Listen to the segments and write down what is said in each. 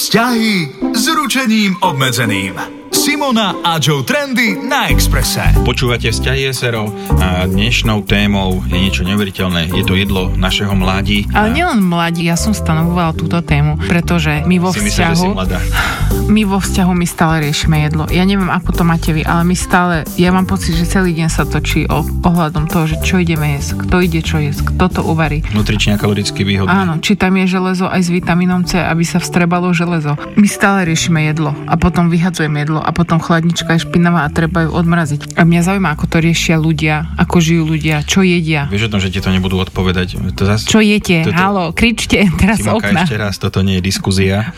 Vzťahy s ručením obmedzeným. Simona a Joe Trendy na Expresse. Počúvate Vzťahy SRO a dnešnou témou je niečo neuveriteľné. Je to jedlo našeho mladí. Ale nielen mladí, ja som stanovovala túto tému, pretože my vo vzťahu my stále riešime jedlo. Ja neviem, ako to máte vy, ale ja mám pocit, že celý deň sa točí ohľadom toho, že čo ideme jesť, kto ide čo jesť, kto to uvarí. Nutrične a kaloricky výhodné. Áno, či tam je železo aj s vitamínom C, aby sa vstrebalo železo. My stále riešime jedlo a potom vyhadzujeme jedlo a potom chladnička je špinavá a treba ju odmraziť. A mňa zaujíma, ako to riešia ľudia, ako žijú ľudia, čo jedia. Vieš o tom, že ti to nebudú odpovedať? Čo jete? Haló, kričte teraz z okna. Ešte raz, toto nie je diskuzia.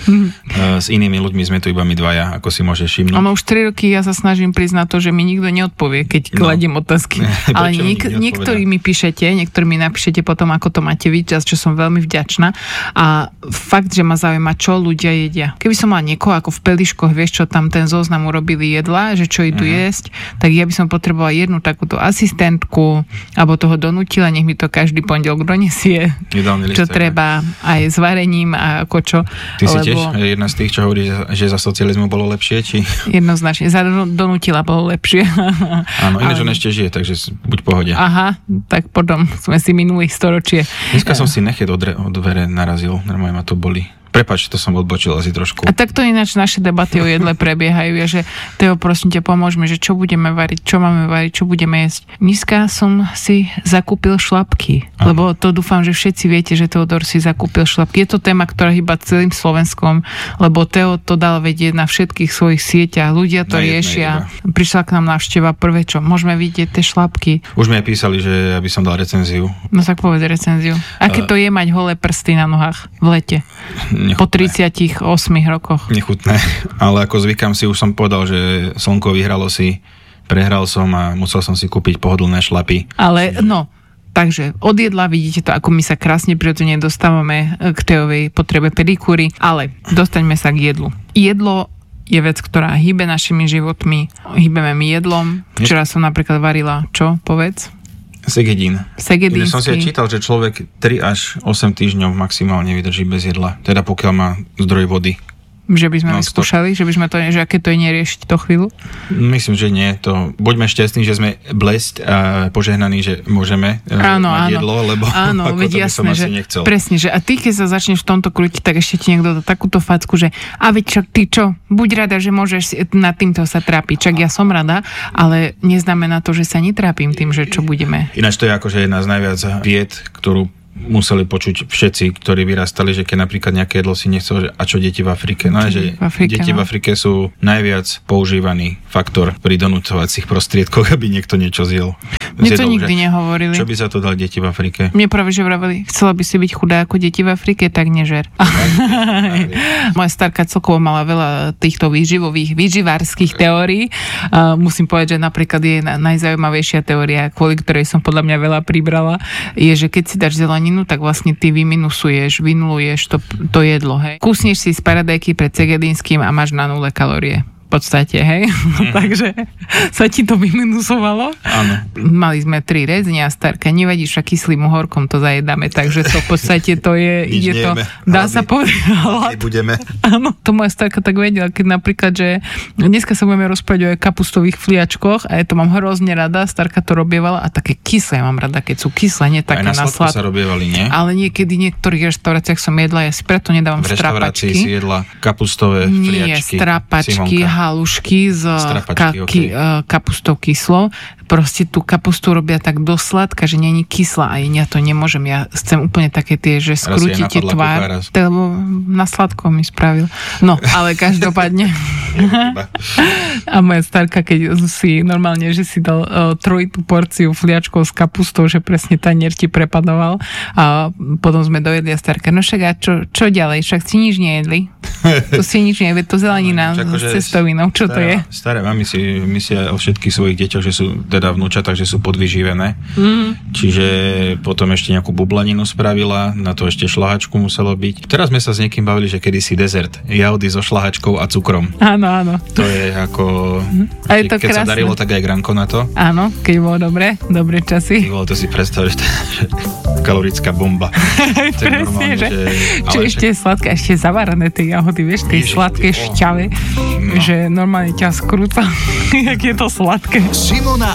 S inými ľuďmi sme tu iba my dvaja, ako si môžeš všimnúť. Ono už 3 roky ja sa snažím prísť na to, že mi nikto neodpovie, keď kladiem otázky. Ale niektorí mi napíšete potom, ako to máte vy, čo som veľmi vďačná. A fakt, že ma zaujíma, čo ľudia jedia. Keby som mala niekoho ako v Peliškoch, vieš, čo tam ten zoznam urobili jedla, že čo idú jesť, tak ja by som potrebovala jednu takúto asistentku, alebo toho donútila, nech mi to každý pondelok donesie, čo treba, aj s varením a ako čo. Ty si tiež jedna z tých, čo hovorí, že za socializmu bolo lepšie, či? Jednoznačne, za donútila bolo lepšie. Áno, ináč on ešte žije, takže buď pohode. Aha, tak potom sme si minuli storočie. Dneska som si nechet od dvere narazil, normálne ma to boli. Prepáč, to som odbočil asi trošku. A takto ináč naše debaty o jedle prebiehajú, že Teo, prosím ťa, pomôž mi, že čo budeme variť, čo máme variť, čo budeme jesť. Dneska som si zakúpil šlapky, lebo to dúfam, že všetci viete, že Teodor si zakúpil šlapky. Je to téma, ktorá hýba celým Slovenskom, lebo Teo to dal vedieť na všetkých svojich sieťach, ľudia to riešia. Prišla k nám návšteva, prvé čo, môžeme vidieť tie šlapky. Už mi aj písali, že aby som dal recenziu. No tak povedz recenziu. Aké to je mať holé prsty na nohách v lete? Nechutné. Po 38 rokoch. Nechutné, ale ako zvykám si, už som povedal, že slnko vyhralo si, prehral som a musel som si kúpiť pohodlné šlapy. Ale takže od jedla vidíte to, ako my sa krásne prirodzene dostávame k Teovej potrebe pedikúry, ale dostaňme sa k jedlu. Jedlo je vec, ktorá hýbe našimi životmi, hýbeme my jedlom. Včera som napríklad varila, čo? Povedz. Segedín. Segedínsky. Som si aj čítal, že človek 3 až 8 týždňov maximálne vydrží bez jedla. Teda pokiaľ má zdroj vody. Že by sme vyskúšali? Že by sme to, že aké to je neriešiť to chvíľu? Myslím, že nie. Buďme šťastní, že sme blessed a požehnaní, že môžeme mať jedlo, lebo ako to by som asi nechcel. Presne, že a ty, keď sa začneš v tomto krútiť, tak ešte ti niekto dá takúto facku, že a veď čak ty čo? Buď rada, že môžeš nad týmto sa trápiť. Čak ja som rada, ale neznamená to, že sa netrápim tým, že čo budeme. Ináč to je akože jedna z najviac vied, ktorú museli počuť všetci, ktorí vyrastali, že keď napríklad nejaké jedlo si nechcel, že a čo deti v Afrike? No, že deti v Afrike sú najviac používaný faktor pri donúcovacích prostriedkoch, aby niekto niečo zjel. Mne to nikdy nehovorili. Čo by sa to dal deti v Afrike? Mne práve, že vraveli, chcela by si byť chudá ako deti v Afrike, tak nežer. Moja starka celkovo mala veľa týchto výživárskych teórií. Musím povedať, že napríklad je najzaujímavejšia teória, kvôli ktorej som podľa mňa veľa pribrala, je, že keď si dáš zeleninu, tak vlastne ty vynuluješ to jedlo, hej. Kúsneš si z paradajky pred segedínskym a máš na 0 kalórie. V podstate, hej. Takže sa ti to vyminusovalo. Áno. Mali sme 3 reznia, starka, nevadí, však kyslým uhorkom to zajedáme, takže to v podstate to je, ide to, dá sa povedať. Nebudeme. Áno, to moja starka tak vedela, keď napríklad, že dneska sa budeme rozprávať o kapustových fliačkoch a ja to mám hrozne rada, starka to robievala a také kyslé mám rada, keď sú kyslé, nie také na sladko. Aj na sladko sa robievali, nie? Ale niekedy v niektorých reštauráciách som jedla, ja si preto nedávam strapačky. V reštaurácii si jedla kapustové fliačky. Nie, strapačky, halušky z kapustou kyslou. Proste tú kapustu robia tak dosladka, že nie je kyslá a ja to nemôžem. Ja chcem úplne také tie, že skrútite tvár. Lebo na sladko mi spravil. No, ale každopádne. A moja starka, keď si normálne, že si dal trojitú porciu fliačkov s kapustou, že presne tanier ti prepadoval a potom sme dojedli a starka, no však a čo ďalej? Však si nič nejedli? To si nič nejedli, to zelenina s cestovinou. Čo to je? Staré mami si myslia o všetkých svojich deťoch, že sú teda vnúčatách, že sú podvyživené. Čiže potom ešte nejakú bublaninu spravila, na to ešte šlahačku muselo byť. Teraz sme sa s niekým bavili, že kedysi dezert. Jahody so šlahačkou a cukrom. Áno, áno. To je ako... A je to keď krásne. Sa darilo, tak aj granko na to. Áno, keď bolo dobre časy. Bolo to si predstav, že kalorická bomba. Presne, že ešte je sladké, ešte zavarané tie jahody, vieš, tie sladké šťavy, že normálne ťa skrúca, jak je to sladké. Simona